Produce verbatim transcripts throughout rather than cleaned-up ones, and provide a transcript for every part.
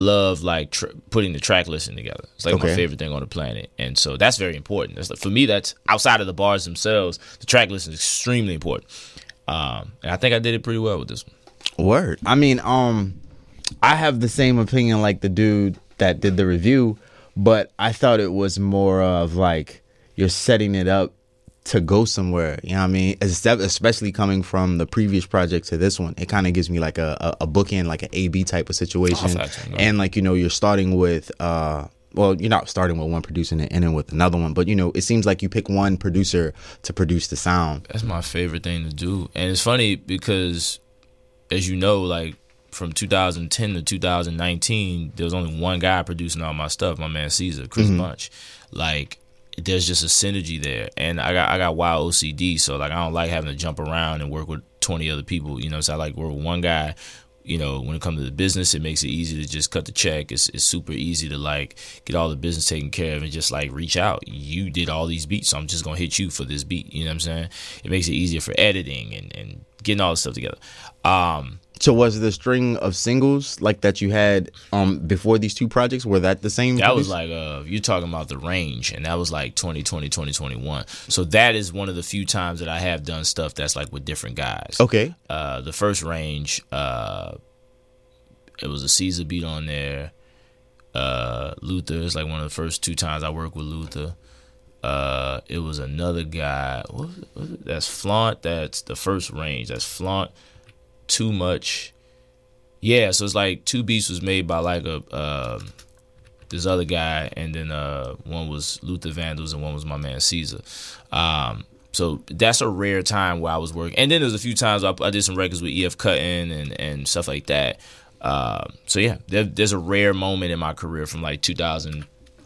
love like tr- putting the track listing together. It's like Okay. my favorite thing on the planet, and so that's very important. That's like, for me, that's outside of the bars themselves. The track listing is extremely important, um, and I think I did it pretty well with this one. Word. I mean, um, I have the same opinion like the dude that did the review, but I thought it was more of like you're setting it up to go somewhere. You know what I mean? Especially coming from the previous project to this one, it kind of gives me like a, a, a bookend, like an A B type of situation. Oh, facts, and like, you know, you're starting with, uh, well, you're not starting with one producer and ending with another one, but you know, it seems like you pick one producer to produce the sound. That's my favorite thing to do, and it's funny because, as you know, like from two thousand ten to two thousand nineteen, there was only one guy producing all my stuff, my man Caesar, Chris Mhm. Bunch. Like, there's just a synergy there, and I got I got wild O C D, so like I don't like having to jump around and work with twenty other people. You know, so I like work with one guy. You know, when it comes to the business, it makes it easy to just cut the check. It's it's super easy to like get all the business taken care of and just like reach out. You did all these beats, so I'm just gonna hit you for this beat. You know what I'm saying? It makes it easier for editing and, and getting all this stuff together. Um, So was the string of singles like that you had um before these two projects, were that the same? That was producer? like, uh, you're talking about the range, and that was like twenty twenty, twenty twenty-one. So that is one of the few times that I have done stuff that's like with different guys. Okay. Uh, the first range, uh, it was a Caesar beat on there. Uh, Luther is like one of the first two times I worked with Luther. Uh, it was another guy. What was it? What was it? That's Flaunt. That's the first range. That's Flaunt. Too Much. Yeah, so it's like two beats was made by like a uh, this other guy, and then uh, one was Luther Vandals and one was my man Caesar. Um, so that's a rare time where I was working. And then there's a few times I, I did some records with E F Cuttin and, and stuff like that. Uh, so yeah, there, there's a rare moment in my career from like two thousand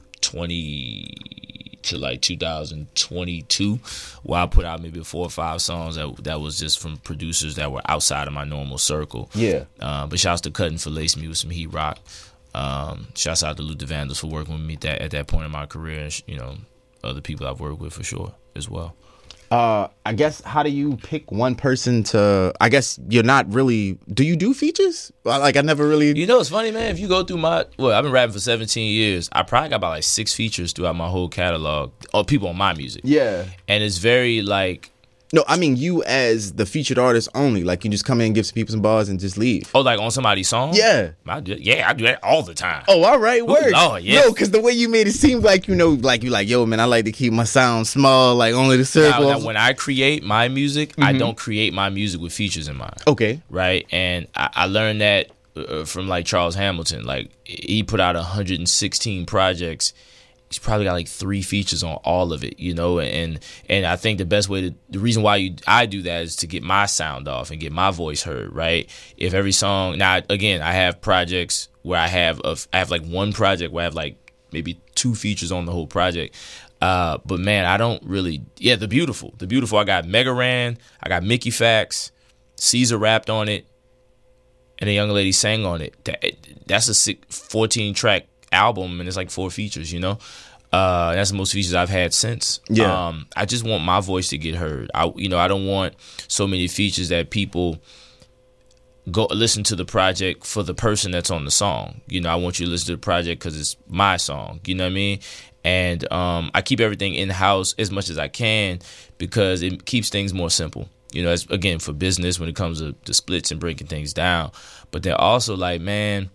twenty to like two thousand twenty-two, where I put out maybe four or five songs that that was just from producers that were outside of my normal circle. Yeah. Uh, but shouts to Cuttin for lacing me with some heat rock. Um, shouts out to Luther Vandals for working with me that at that point in my career, and you know, other people I've worked with for sure as well. Uh, I guess, how do you pick one person to, I guess you're not really, do you do features? Well, like, I never really. You know, it's funny, man. If you go through my, well, I've been rapping for seventeen years. I probably got about like six features throughout my whole catalog, or people on my music. Yeah. And it's very like, No, I mean you as the featured artist only. Like, you just come in, give some people some bars, and just leave. oh, like on somebody's song? Yeah. I do, yeah, I do that all the time. Oh, all right, word. Lord, yeah. No, because the way you made it seem like, you know, like you like, yo, man, I like to keep my sound small, like only the Now, circle. now, when I create my music, I don't create my music with features in mind. Okay. Right? And I, I learned that uh, from like Charles Hamilton. Like, he put out one hundred sixteen projects. He's probably got like three features on all of it, you know, and and I think the best way to, the reason why you I do that is to get my sound off and get my voice heard, right? If every song, now again, I have projects where I have a, I have like one project where I have like maybe two features on the whole project, uh, but man, I don't really, yeah, the beautiful, the beautiful. I got Mega Ran, I got Mickey Fax, Caesar rapped on it, and a young lady sang on it. That that's a fourteen track album, and it's like four features, you know. Uh that's the most features I've had since. Yeah. um I just want my voice to get heard. I you know I don't want so many features that people go listen to the project for the person that's on the song. You know, I want you to listen to the project because it's my song, you know what I mean? And um I keep everything in house as much as I can because it keeps things more simple, you know, as again for business when it comes to the splits and breaking things down. But they're also like, man,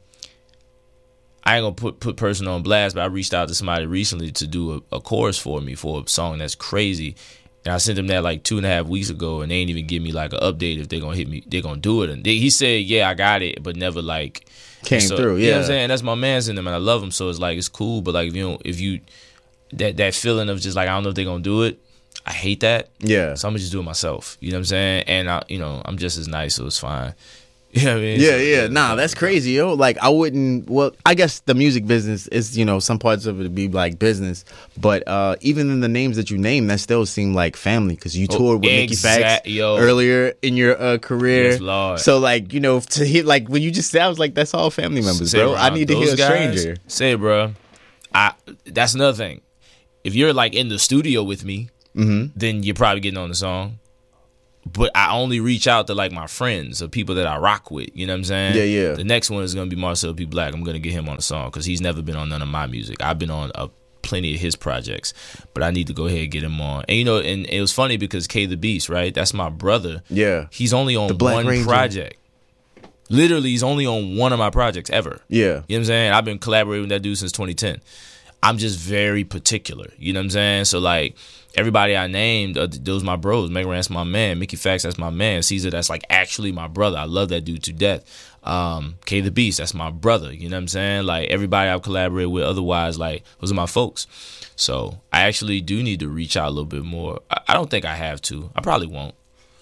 I ain't gonna put put person on blast, but I reached out to somebody recently to do a, a chorus for me for a song that's crazy, and I sent them that like two and a half weeks ago, and they ain't even give me like an update if they're gonna hit me, they're gonna do it. And they, he said, yeah, I got it, but never like Came so, through. You know Yeah. what I'm saying? That's my man's in them, and I love him, so it's like it's cool. But like if you don't, if you that that feeling of just like I don't know if they're gonna do it, I hate that. Yeah. So I'm gonna just do it myself. You know what I'm saying? And I, you know, I'm just as nice, so it's fine. You know what I mean? Yeah, So, yeah. Nah, that's crazy, yo. Like, I wouldn't, well, I guess the music business is, you know, some parts of it be like business, but uh, even in the names that you name, that still seem like family because you Oh, toured with Mickey Fax exact- yo. earlier in your uh, career. Yes, Lord. So, like, you know, to hit, like, when you just, I was like, that's all family members, Say, bro. I Ron, need to hear those a guys, stranger. Say, bro, I. That's another thing. If you're like in the studio with me, Mm-hmm. then you're probably getting on the song. but I only reach out to like my friends or people that I rock with. You know what I'm saying? Yeah, yeah. The next one is gonna be Marcel P. Black. I'm gonna get him on a song because he's never been on none of my music. I've been on a plenty of his projects, but I need to go ahead and get him on. And you know, and it was funny because K the Beast, right? That's my brother. Yeah. He's only on one Ranger. project. Literally, he's only on one of my projects ever. Yeah. You know what I'm saying? I've been collaborating with that dude since twenty ten. I'm just very particular. You know what I'm saying? So, like, everybody I named, uh, those my bros. Megan Rant's my man. Mickey Fax, that's my man. Caesar, that's, like, actually my brother. I love that dude to death. Um, K the Beast, that's my brother. You know what I'm saying? Like, everybody I've collaborated with otherwise, like, those are my folks. So, I actually do need to reach out a little bit more. I, I don't think I have to. I probably won't.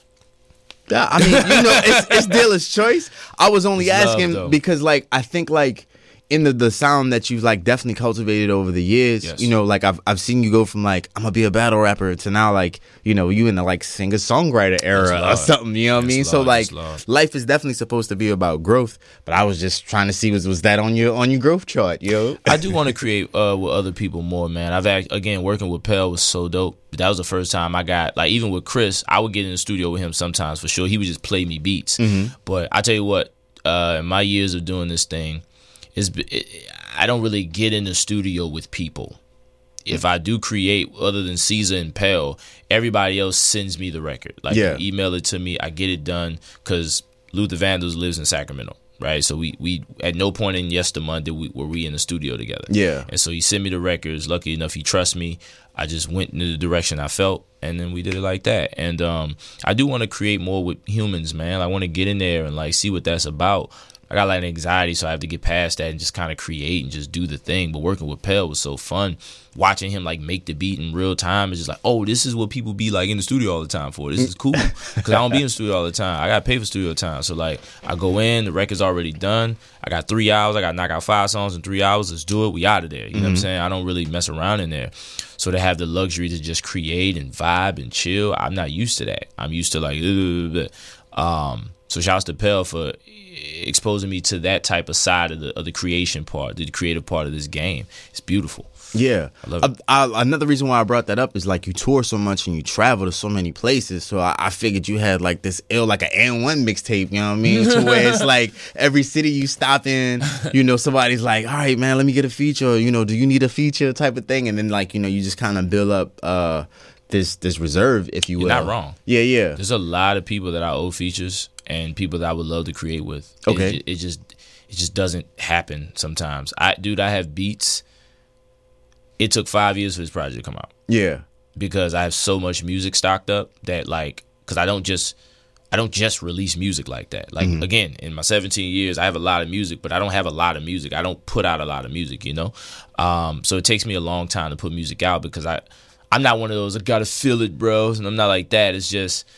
Yeah, I mean, you know, it's, it's dealer's choice. I was only It's asking love, because, like, I think, like, in the, the sound that you've like definitely cultivated over the years, Yes. you know, like I've I've seen you go from like I'm gonna be a battle rapper to now like you know you in the like singer songwriter era Yes, or Lord. something. You know what I Yes, mean? So Lord. like Yes, Lord. life is definitely supposed to be about growth. But I was just trying to see was was that on your on your growth chart, yo? I do want to create uh, with other people more, man. I've act, again working with Pell was so dope. That was the first time I got like even with Chris, I would get in the studio with him sometimes for sure. He would just play me beats. Mm-hmm. But I tell you what, uh, in my years of doing this thing, is it, I don't really get in the studio with people. If I do create, other than Caesar and Pell, everybody else sends me the record. Like, Yeah. you email it to me, I get it done, because Luther Vandals lives in Sacramento, right? So we, we at no point in Yestermonth did we, were we in the studio together. Yeah. And so he sent me the records. Lucky enough, he trusts me. I just went in the direction I felt, and then we did it like that. And um, I do want to create more with humans, man. I want to get in there and like see what that's about. I got like anxiety, so I have to get past that and just kind of create and just do the thing. But working with Pell was so fun. Watching him like make the beat in real time is just like, oh, this is what people be like in the studio all the time for. This is cool because I don't be in the studio all the time. I got to pay for studio time. So like I go in, the record's already done. I got three hours. I got to knock out five songs in three hours. Let's do it. We out of there. You know what I'm saying? I don't really mess around in there. So to have the luxury to just create and vibe and chill, I'm not used to that. I'm used to like, ugh, um, so shouts to Pell for exposing me to that type of side of the of the creation part, the creative part of this game. It's beautiful. Yeah. I love it. I, I, another reason why I brought that up is like you tour so much and you travel to so many places. So I, I figured you had like this ill, like an N one mixtape, you know what I mean? To where it's like every city you stop in, you know, somebody's like, all right, man, let me get a feature. Or, you know, do you need a feature type of thing? And then like, you know, you just kind of build up uh, this this reserve, if you will. You're not wrong. Yeah, yeah. There's a lot of people that I owe features and people that I would love to create with. Okay. It, it just it just doesn't happen sometimes. I dude, I have beats. It took five years for this project to come out. Yeah. Because I have so much music stocked up that like, because I don't just, I don't just release music like that. Like Mm-hmm. again, in my seventeen years, I have a lot of music, but I don't have a lot of music. I don't put out a lot of music, you know. Um, so it takes me a long time to put music out because I, I'm not one of those I gotta feel it, bros, and I'm not like that. It's just,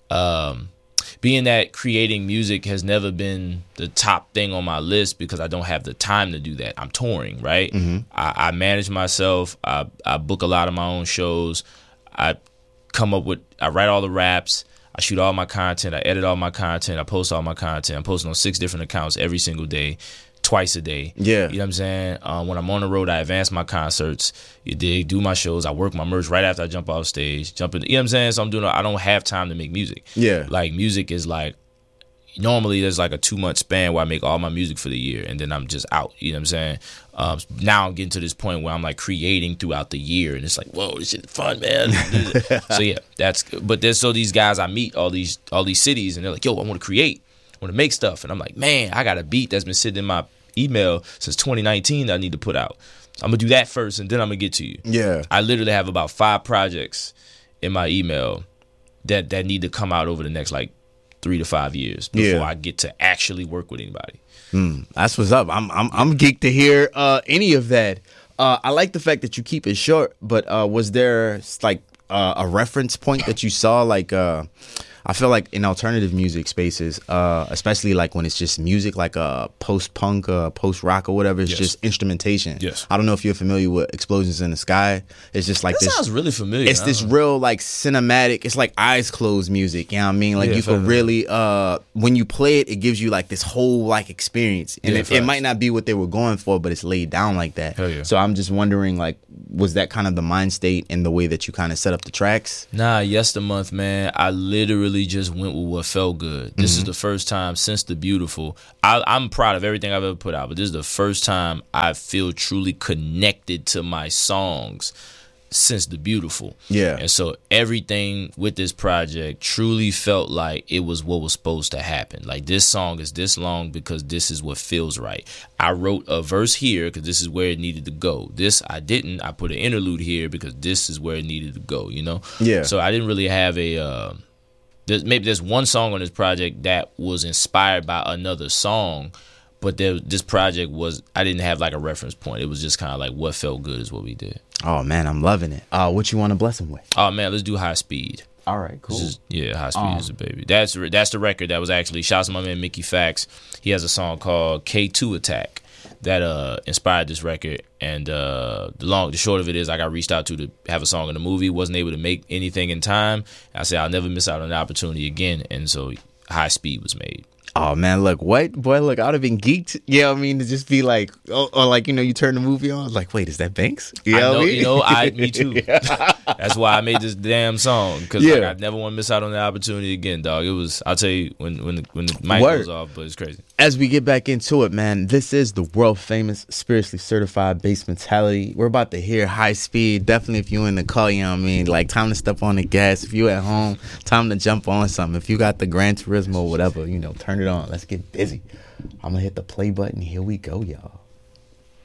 um, being that creating music has never been the top thing on my list because I don't have the time to do that. I'm touring, right? Mm-hmm. I, I manage myself. I, I book a lot of my own shows. I come up with, I write all the raps. I shoot all my content. I edit all my content. I post all my content. I'm posting on six different accounts every single day, twice a day. Yeah. You know what I'm saying? Um, when I'm on the road, I advance my concerts. You dig? Do my shows. I work my merch right after I jump off stage. Jump in. You know what I'm saying? So I'm doing. I don't have time to make music. Yeah. Like music is like. Normally, there's like a two month span where I make all my music for the year, and then I'm just out. You know what I'm saying? Um, now I'm getting to this point where I'm like creating throughout the year, and it's like, whoa, this shit fun, man. So yeah, that's. But there's so these guys I meet all these all these cities, and they're like, yo, I want to create, I want to make stuff, and I'm like, man, I got a beat that's been sitting in my email since twenty nineteen that I need to put out. I'm gonna do that first, and then I'm gonna get to you. Yeah. I literally have about five projects in my email that that need to come out over the next like three to five years before Yeah. I get to actually work with anybody. Mm, that's what's up. I'm I'm I'm geeked to hear uh, any of that. Uh, I like the fact that you keep it short, but uh, was there like uh, a reference point that you saw? Like, uh, I feel like in alternative music spaces, uh, especially like when it's just music, like uh, post punk, uh, post rock, or whatever, it's Yes. just instrumentation. Yes. I don't know if you're familiar with Explosions in the Sky. It's just like That this. sounds really familiar. It's I this don't know. real like cinematic. It's like eyes closed music. You know what I mean? Like Yeah, you can facts. really uh when you play it, it gives you like this whole like experience. And Yeah, it, it facts. might not be what they were going for, but it's laid down like that. Hell yeah. So I'm just wondering, like, was that kind of the mind state and the way that you kind of set up the tracks? Nah, Yestermonth, man. I literally really just went with what felt good. This mm-hmm. is the first time since The Beautiful. I, I'm proud of everything I've ever put out, but this is the first time I feel truly connected to my songs since The Beautiful. Yeah. And so everything with this project truly felt like it was what was supposed to happen. Like, this song is this long because this is what feels right. I wrote a verse here because this is where it needed to go. This I didn't. I put an interlude here because this is where it needed to go, you know? Yeah. So I didn't really have a... Uh, there's, maybe there's one song on this project that was inspired by another song, but there, this project was... I didn't have like a reference point. It was just kind of like what felt good is what we did. Oh, man, I'm loving it. Uh, what you want to bless him with? Oh, man, let's do High Speed. All right, cool. Is, yeah, High Speed um, is a baby. That's that's the record that was actually, shouts to my man Mickey Fax. He has a song called K two Attack that uh, inspired this record. And uh, the long, the short of it is, I got reached out to to have a song in the movie. Wasn't able to make anything in time. I said I'll never miss out on the opportunity again. And so High Speed was made. Oh, man, look, what? Boy, look, I would have been geeked. You know what I mean? To just be like, oh, or like, you know, you turn the movie on, like, wait, is that Banks? You know, I know, what I mean? you know, I, me too. That's why I made this damn song. Because yeah. like, I never want to miss out on the opportunity again, dog. It was, I'll tell you when, when, the, when the mic Word. goes off, but it's crazy. As we get back into it, man, this is the world famous Spiritually Certified Bass Mentality. We're about to hear High Speed. Definitely if you in the car, you know what I mean? Like, time to step on the gas. If you at home, time to jump on something. If you got the Gran Turismo or whatever, you know, turn it on. Let's get busy. I'm going to hit the play button. Here we go, y'all.